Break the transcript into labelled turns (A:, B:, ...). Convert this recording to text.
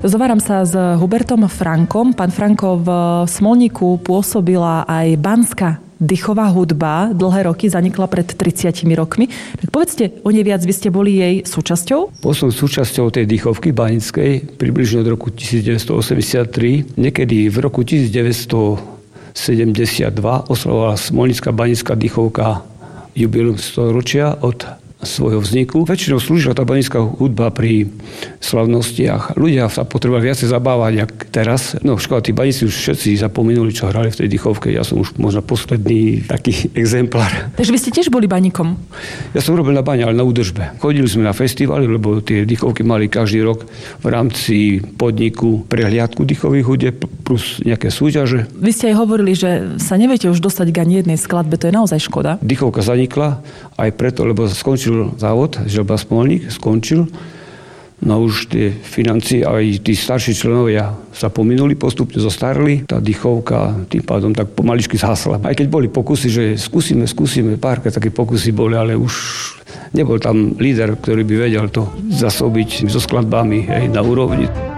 A: Zováram sa s Hubertom Frankom. Pán Franko, v Smolníku pôsobila aj banská dychová hudba. Dlhé roky, zanikla pred 30 rokmi. Tak povedzte o nej viac, vy ste boli jej súčasťou?
B: Bol som súčasťou tej dychovky banickej približne od roku 1983. Niekedy v roku 1972 oslavovala Smolnícka banická dychovka jubileum 100 ročia od svojho vzniku. Väčšinou slúžila tá banická hudba pri slavnostiach. Ľudia sa potrebovali viacej zabávať, jak teraz. No škoda, tí baníci už všetci zapomenuli, čo hrali v tej dychovke. Ja som už možno posledný taký exemplár.
A: Takže vy ste tiež boli baníkom?
B: Ja som robil na bane, ale na údržbe. Chodili sme na festivály, lebo tie dychovky mali každý rok v rámci podniku prehliadku dychových hudieb plus nejaké súťaže.
A: Vy ste aj hovorili, že sa neviete už dostať k ani jednej skladbe. To je naozaj škoda.
B: Dychovka zanikla aj preto, lebo skončil závod, Želba Smolník skončil. No už tie financie aj tí starší členovia sa pominuli, postupne zostarli. Tá dychovka tým pádom tak pomaličky zhasla. Aj keď boli pokusy, že skúsime, párkrát také pokusy boli, ale už nebol tam líder, ktorý by vedel to zasobiť so skladbami na úrovni.